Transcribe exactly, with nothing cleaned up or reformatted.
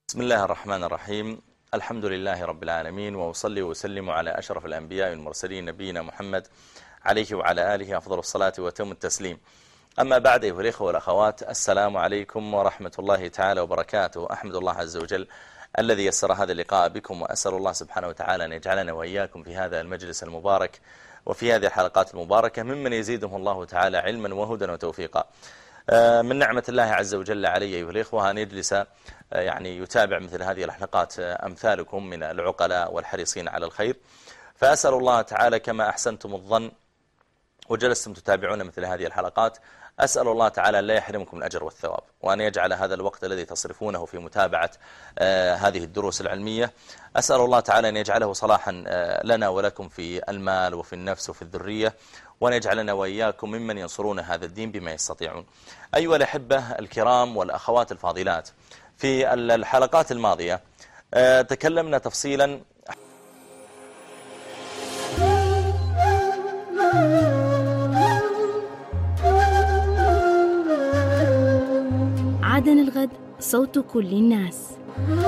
بسم الله الرحمن الرحيم. الحمد لله رب العالمين، وأصلي وأسلم على أشرف الأنبياء والمرسلين نبينا محمد عليه وعلى آله أفضل الصلاة وتم التسليم. أما بعد، أيها الإخوة والأخوات، السلام عليكم ورحمة الله تعالى وبركاته. أحمد الله عز وجل الذي يسر هذا اللقاء بكم، وأسأل الله سبحانه وتعالى أن يجعلنا وإياكم في هذا المجلس المبارك وفي هذه الحلقات المباركة ممن يزيدهم الله تعالى علما وهدى وتوفيقا. من نعمة الله عز وجل علي أيها الإخوة أن يجلس يعني يتابع مثل هذه الحلقات أمثالكم من العقلاء والحريصين على الخير، فأسأل الله تعالى كما أحسنتم الظن وجلستم تتابعون مثل هذه الحلقات، أسأل الله تعالى لا يحرمكم الأجر والثواب، وأن يجعل هذا الوقت الذي تصرفونه في متابعة آه هذه الدروس العلمية، أسأل الله تعالى أن يجعله صلاحا آه لنا ولكم في المال وفي النفس وفي الذرية، وأن يجعلنا وإياكم ممن ينصرون هذا الدين بما يستطيعون. أيها الأحبة الكرام والأخوات الفاضلات، في الحلقات الماضية آه تكلمنا تفصيلا عدن الغد، صوت كل الناس.